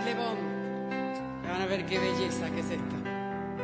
Le Bon. Van a ver qué belleza que es esta.